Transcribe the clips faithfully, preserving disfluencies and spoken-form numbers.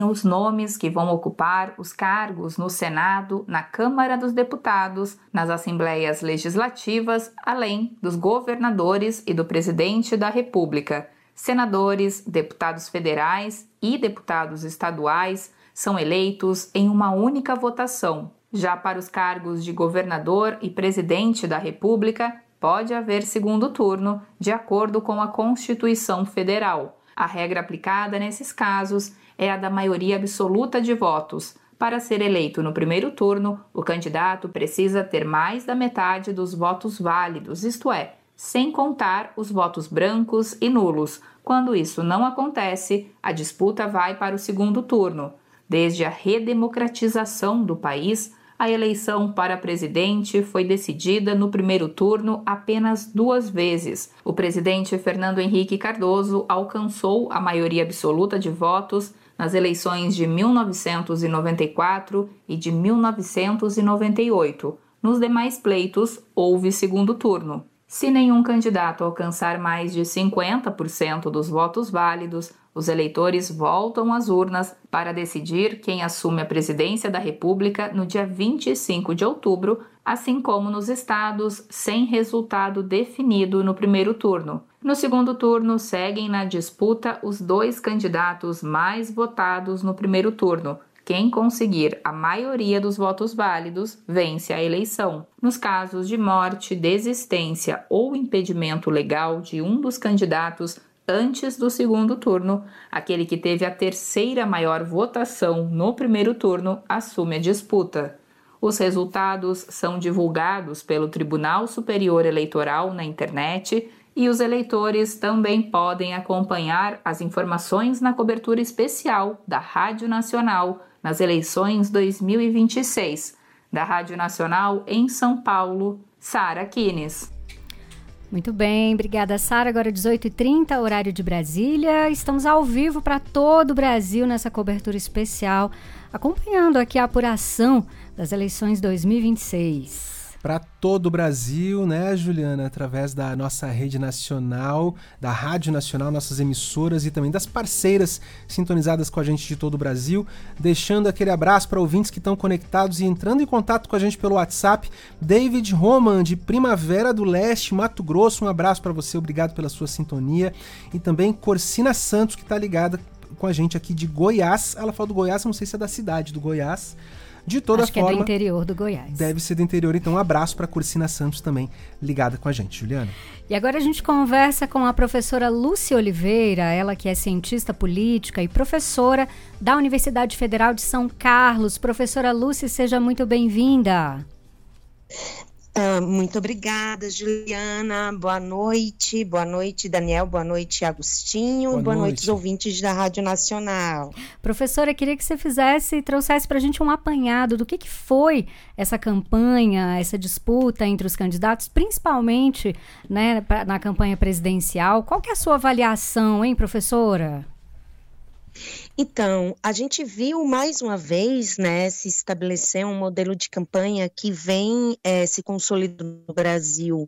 os nomes que vão ocupar os cargos no Senado, na Câmara dos Deputados, nas Assembleias Legislativas, além dos governadores e do presidente da República. Senadores, deputados federais e deputados estaduais são eleitos em uma única votação. Já para os cargos de governador e presidente da República, pode haver segundo turno, de acordo com a Constituição Federal. A regra aplicada nesses casos é a da maioria absoluta de votos. Para ser eleito no primeiro turno, o candidato precisa ter mais da metade dos votos válidos, isto é, sem contar os votos brancos e nulos. Quando isso não acontece, a disputa vai para o segundo turno. Desde a redemocratização do país, a eleição para presidente foi decidida no primeiro turno apenas duas vezes. O presidente Fernando Henrique Cardoso alcançou a maioria absoluta de votos nas eleições de mil novecentos e noventa e quatro e de mil novecentos e noventa e oito. Nos demais pleitos, houve segundo turno. Se nenhum candidato alcançar mais de cinquenta por cento dos votos válidos, os eleitores voltam às urnas para decidir quem assume a presidência da República no dia vinte e cinco de outubro, assim como nos estados sem resultado definido no primeiro turno. No segundo turno, seguem na disputa os dois candidatos mais votados no primeiro turno. Quem conseguir a maioria dos votos válidos vence a eleição. Nos casos de morte, desistência ou impedimento legal de um dos candidatos antes do segundo turno, aquele que teve a terceira maior votação no primeiro turno assume a disputa. Os resultados são divulgados pelo Tribunal Superior Eleitoral na internet e os eleitores também podem acompanhar as informações na cobertura especial da Rádio Nacional nas eleições dois mil e vinte e seis. Da Rádio Nacional em São Paulo, Sara Kines. Muito bem, obrigada, Sara. Agora dezoito e trinta, horário de Brasília. Estamos ao vivo para todo o Brasil nessa cobertura especial, acompanhando aqui a apuração das eleições dois mil e vinte e seis. Para todo o Brasil, né, Juliana? Através da nossa rede nacional, da Rádio Nacional, nossas emissoras e também das parceiras sintonizadas com a gente de todo o Brasil. Deixando aquele abraço para ouvintes que estão conectados e entrando em contato com a gente pelo WhatsApp. David Roman, de Primavera do Leste, Mato Grosso. Um abraço para você, obrigado pela sua sintonia. E também Corsina Santos, que está ligada com a gente aqui de Goiás. Ela falou do Goiás, não sei se é da cidade do Goiás. De toda Acho forma, que é do interior do Goiás. Deve ser do interior, então um abraço para a Corsina Santos também, ligada com a gente, Juliana. E agora a gente conversa com a professora Lúcia Oliveira, ela que é cientista política e professora da Universidade Federal de São Carlos. Professora Lúcia, seja muito bem-vinda. Uh, muito obrigada, Juliana. Boa noite. Boa noite, Daniel. Boa noite, Agostinho. Boa, Boa noite. noite, os ouvintes da Rádio Nacional. Professora, queria que você fizesse e trouxesse para a gente um apanhado do que, que foi essa campanha, essa disputa entre os candidatos, principalmente, né, na campanha presidencial. Qual que é a sua avaliação, hein, professora? Então, a gente viu mais uma vez, né, se estabelecer um modelo de campanha que vem é, se consolidando no Brasil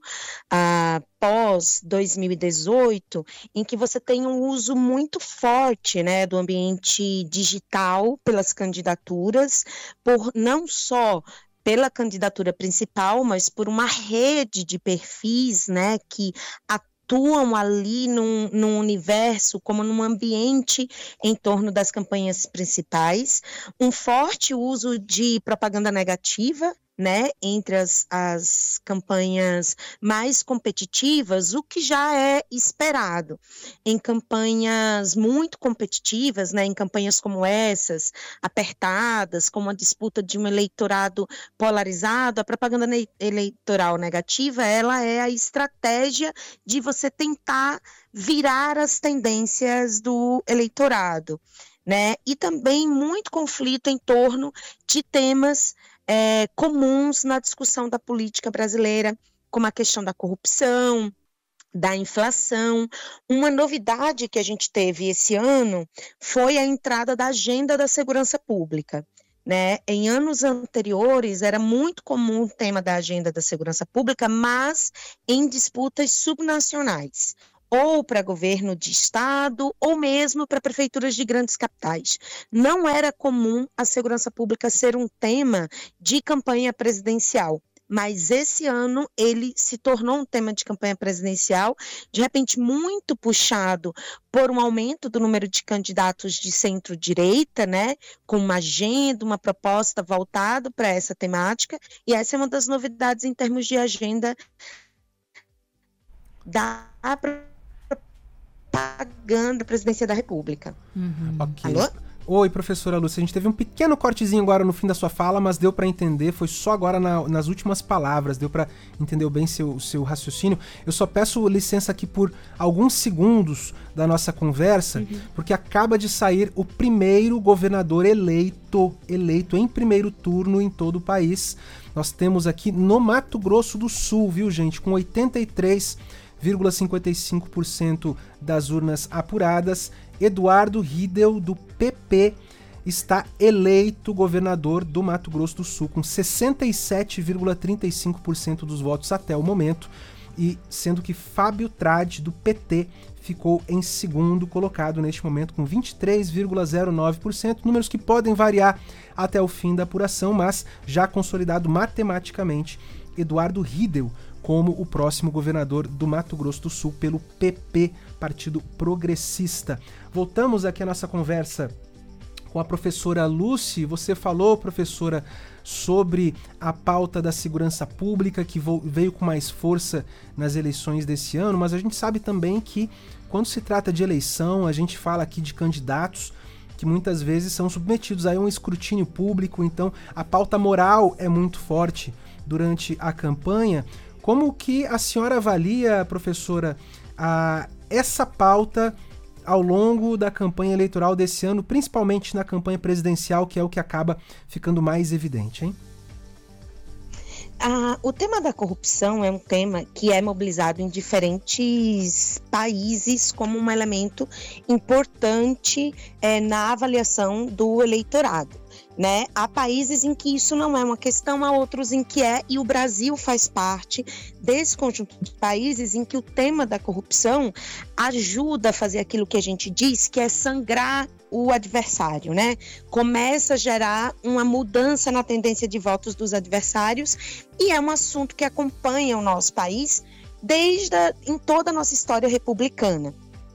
após dois mil e dezoito, em que você tem um uso muito forte, né, do ambiente digital pelas candidaturas, por não só pela candidatura principal, mas por uma rede de perfis, né, que atuam atuam ali num, num universo, como num ambiente em torno das campanhas principais, um forte uso de propaganda negativa, né, entre as, as campanhas mais competitivas, o que já é esperado. Em campanhas muito competitivas, né, em campanhas como essas, apertadas, como a disputa de um eleitorado polarizado, a propaganda ne- eleitoral negativa, ela é a estratégia de você tentar virar as tendências do eleitorado, né, e também muito conflito em torno de temas É, comuns na discussão da política brasileira, como a questão da corrupção, da inflação. Uma novidade que a gente teve esse ano foi a entrada da agenda da segurança pública, né? Em anos anteriores era muito comum o tema da agenda da segurança pública, mas em disputas subnacionais. ou para governo de estado, ou mesmo para prefeituras de grandes capitais. Não era comum a segurança pública ser um tema de campanha presidencial. Mas esse ano ele se tornou um tema de campanha presidencial, de repente muito puxado por um aumento do número de candidatos de centro-direita, né, com uma agenda, uma proposta voltada para essa temática, e essa é uma das novidades em termos de agenda da propaganda da Presidência da República. Uhum. Okay. Alô? Oi, professora Lúcia, a gente teve um pequeno cortezinho agora no fim da sua fala, mas deu para entender, foi só agora na, nas últimas palavras, deu para entender bem seu, seu raciocínio. Eu só peço licença aqui por alguns segundos da nossa conversa, uhum. porque acaba de sair o primeiro governador eleito, eleito em primeiro turno em todo o país. Nós temos aqui no Mato Grosso do Sul, viu, gente, com oitenta e três vírgula cinquenta e cinco por cento das urnas apuradas, Eduardo Riedel, do P P, está eleito governador do Mato Grosso do Sul, com sessenta e sete vírgula trinta e cinco por cento dos votos até o momento, e sendo que Fábio Trade, do P T, ficou em segundo colocado neste momento, com vinte e três vírgula zero nove por cento, números que podem variar até o fim da apuração, mas já consolidado matematicamente, Eduardo Riedel como o próximo governador do Mato Grosso do Sul pelo P P, Partido Progressista. Voltamos aqui à nossa conversa com a professora Lucy. Você falou, professora, sobre a pauta da segurança pública que veio com mais força nas eleições desse ano, mas a gente sabe também que quando se trata de eleição, a gente fala aqui de candidatos que muitas vezes são submetidos a um escrutínio público, então a pauta moral é muito forte durante a campanha. Como que a senhora avalia, professora, a, essa pauta ao longo da campanha eleitoral desse ano, principalmente na campanha presidencial, que é o que acaba ficando mais evidente, hein? Ah, o tema da corrupção é um tema que é mobilizado em diferentes países como um elemento importante é, na avaliação do eleitorado. Né? Há países em que isso não é uma questão, há outros em que é, e o Brasil faz parte desse conjunto de países em que o tema da corrupção ajuda a fazer aquilo que a gente diz, que é sangrar o adversário, né? Começa a gerar uma mudança na tendência de votos dos adversários, e é um assunto que acompanha o nosso país desde a, em toda a nossa história republicana.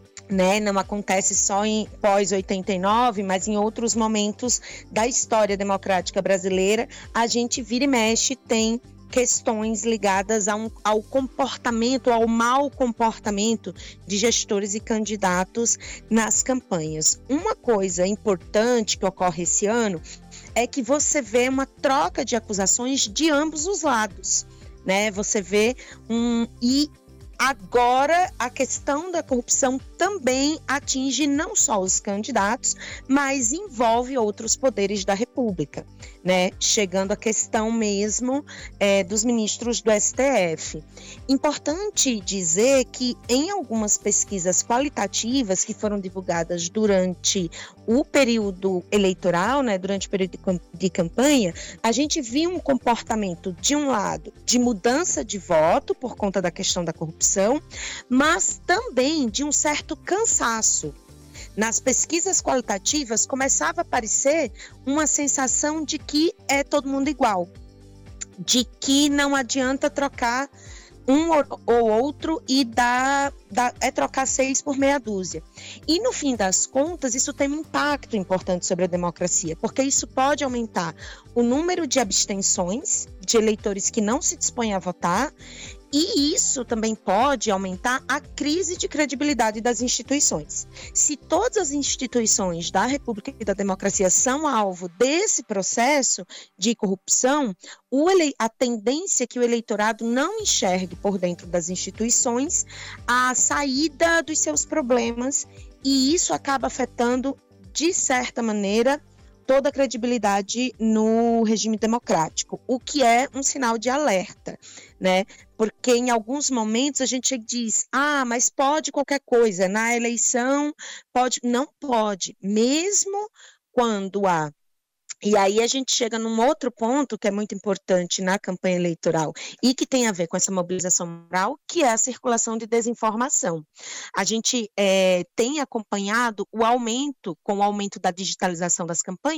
Né, não acontece só em pós oitenta e nove, mas em outros momentos da história democrática brasileira, a gente vira e mexe, tem questões ligadas a um, ao comportamento, ao mau comportamento de gestores e candidatos nas campanhas. Uma coisa importante que ocorre esse ano é que você vê uma troca de acusações de ambos os lados, né? Você vê um... E agora, a questão da corrupção também atinge não só os candidatos, mas envolve outros poderes da República, né? Chegando à questão mesmo é, dos ministros do S T F. Importante dizer que em algumas pesquisas qualitativas que foram divulgadas durante o período eleitoral, né, durante o período de campanha, a gente viu um comportamento, de um lado, de mudança de voto por conta da questão da corrupção, mas também de um certo cansaço. Nas pesquisas qualitativas começava a aparecer uma sensação de que é todo mundo igual, de que não adianta trocar um ou outro e dar, dar, é trocar seis por meia dúzia. E no fim das contas, isso tem um impacto importante sobre a democracia, porque isso pode aumentar o número de abstenções de eleitores que não se dispõem a votar, e isso também pode aumentar a crise de credibilidade das instituições. Se todas as instituições da República e da democracia são alvo desse processo de corrupção, o ele... a tendência é que o eleitorado não enxergue por dentro das instituições a saída dos seus problemas, e isso acaba afetando, de certa maneira, toda a credibilidade no regime democrático, o que é um sinal de alerta, né? Porque em alguns momentos a gente diz, ah, mas pode qualquer coisa, na eleição pode, não pode, mesmo quando há E aí a gente chega num outro ponto que é muito importante na campanha eleitoral e que tem a ver com essa mobilização moral, que é a circulação de desinformação. A gente é, tem acompanhado o aumento, com o aumento da digitalização das campanhas,